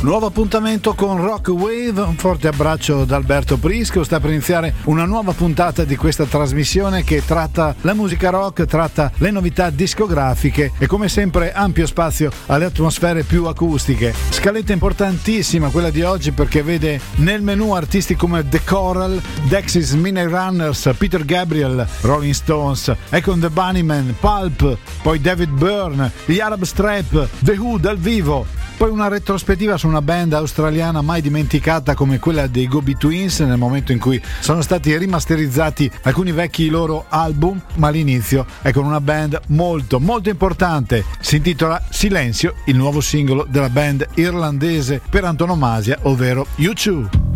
Nuovo appuntamento con Rock Wave, un forte abbraccio da Alberto Prisco. Sta per iniziare una nuova puntata di questa trasmissione che tratta la musica rock, tratta le novità discografiche e come sempre ampio spazio alle atmosfere più acustiche. Scaletta importantissima quella di oggi perché vede nel menù artisti come The Coral, Dexys Mini Runners, Peter Gabriel, Rolling Stones, Econ the Bunnymen, Pulp, poi David Byrne, gli Arab Strap, The Who dal vivo. Poi una retrospettiva su una band australiana mai dimenticata come quella dei Go-Be Twins nel momento in cui sono stati rimasterizzati alcuni vecchi loro album, ma all'inizio è con una band molto molto importante. Si intitola Silenzio, il nuovo singolo della band irlandese per antonomasia, ovvero U2.